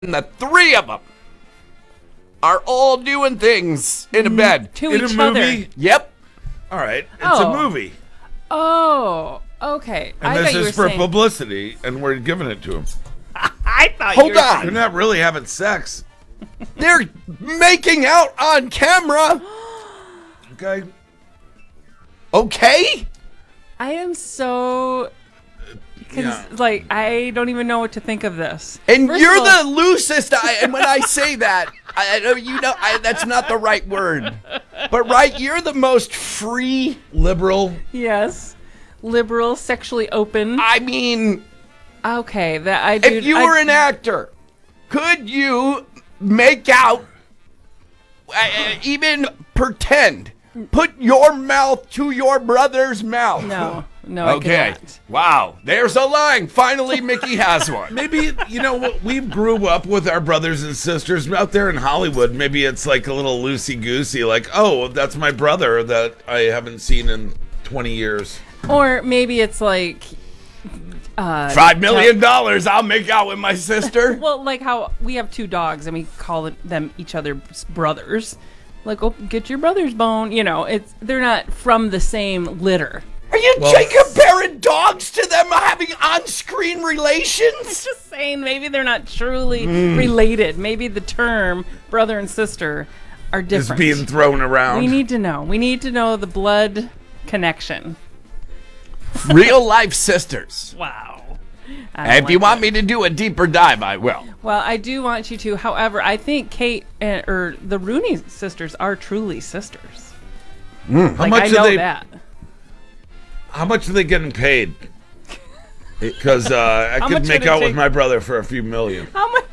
And the three of them are all doing things in a bed. To In each a other. movie? Yep. All right. It's Oh. a movie. Oh, okay. And I thought this you were is for saying. publicity, and we're giving it to him. I thought Hold you were on. They're not really having sex. They're making out on camera. Okay? Okay? I am so. Yeah. Like, I don't even know what to think of this. And First you're of all- the loosest. And when I say that, I know that's not the right word. But right, you're the most free. Liberal. Yes. Liberal, sexually open. I mean, Okay, that I do. if you were an actor, could you make out, even pretend, put your mouth to your brother's mouth? No, I Okay. cannot. Wow. There's a line. Finally, Mickey has one. Maybe, we grew up with our brothers and sisters out there in Hollywood. Maybe it's like a little loosey-goosey, like, oh, that's my brother that I haven't seen in 20 years. Or maybe it's like. $5 million. I'll make out with my sister. Well, like how we have two dogs and we call them each other's brothers. Like, oh, get your brother's bone. They're not from the same litter. Are you comparing dogs to them having on-screen relations? Just saying, maybe they're not truly related. Maybe the term brother and sister are It's different. being thrown around. We need to know. We need to know the blood connection. Real life sisters. Wow. If you want me to do a deeper dive, I will. Well, I do want you to. However, I think Kate or the Rooney sisters are truly sisters. How much I are know they? that. How much are they getting paid? Because I How could much make would it out with take- my brother for a few million. How much?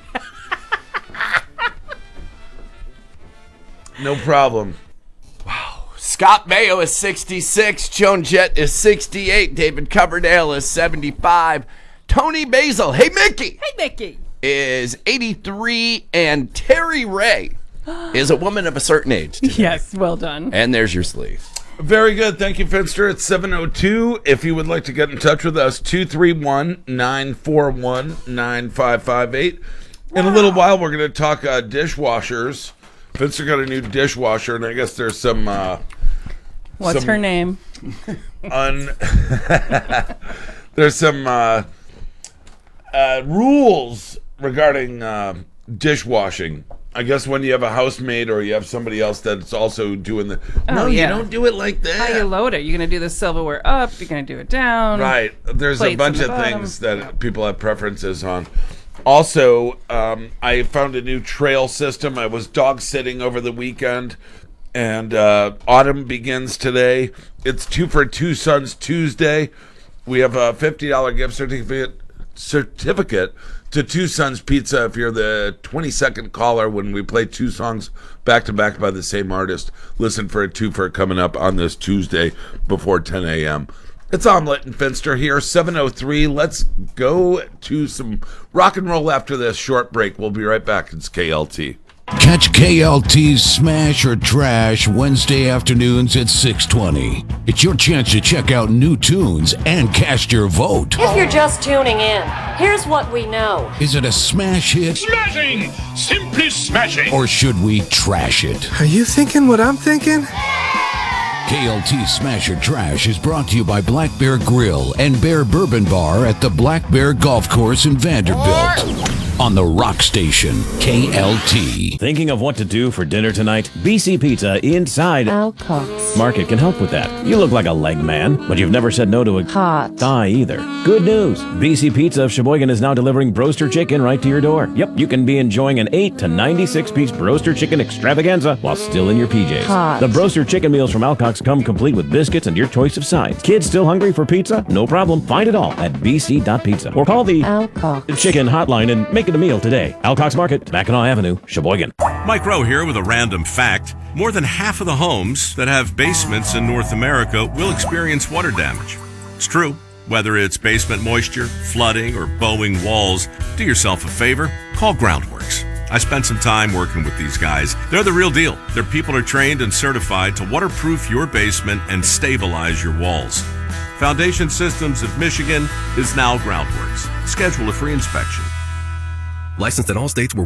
No problem. Scott Mayo is 66. Joan Jett is 68. David Coverdale is 75. Tony Basil, hey Mickey, Hey, Mickey. is 83. And Terry Ray is a woman of a certain age today. Yes, well done. And there's your sleeve. Very good. Thank you, Finster. It's 7:02. If you would like to get in touch with us, 231-941-9558. In a little while, we're going to talk dishwashers. Finster got a new dishwasher, and I guess there's some... What's her name? There's some rules regarding dishwashing. I guess when you have a housemaid or you have somebody else that's also doing the... No, yeah. you don't do it like that. How you load it? You're gonna do the silverware up. You're gonna do it down. Right. There's a Plates bunch on of the bottom. things that people have preferences on. Also, I found a new trail system. I was dog sitting over the weekend, and autumn begins today. It's 2 for 2 Sons Tuesday. We have a $50 gift certificate to Two Sons Pizza if you're the 22nd caller when we play two songs back to back by the same artist. Listen for a twofer coming up on this Tuesday before 10 a.m. It's Omelette and Finster here, 7:03. Let's go to some rock and roll after this short break. We'll be right back. It's KLT. Catch KLT's Smash or Trash Wednesday afternoons at 6:20. It's your chance to check out new tunes and cast your vote. If you're just tuning in, here's what we know. Is it a smash hit Smashing! Simply smashing! or should we trash it? Are you thinking what I'm thinking? KLT Smash or Trash is brought to you by Black Bear Grill and Bear Bourbon Bar at the Black Bear Golf Course in Vanderbilt. On the Rock Station, KLT. Thinking of what to do for dinner tonight? BC Pizza inside Alcox. Market can help with that. You look like a leg man, but you've never said no to a Hot. thigh either. Good news! BC Pizza of Sheboygan is now delivering Broaster Chicken right to your door. Yep, you can be enjoying an 8 to 96-piece Broaster Chicken extravaganza while still in your PJs. Hot. The Broaster Chicken meals from Alcox come complete with biscuits and your choice of sides. Kids still hungry for pizza? No problem. Find it all at bc.pizza or call the Alcox. Chicken Hotline and make it a meal today. Alcox Market, Mackinac Avenue, Sheboygan. Mike Rowe here with a random fact. More than half of the homes that have basements in North America will experience water damage. It's true. Whether it's basement moisture, flooding, or bowing walls, do yourself a favor, call Groundworks. I spent some time working with these guys. They're the real deal. Their people are trained and certified to waterproof your basement and stabilize your walls. Foundation Systems of Michigan is now Groundworks. Schedule a free inspection. Licensed in all states where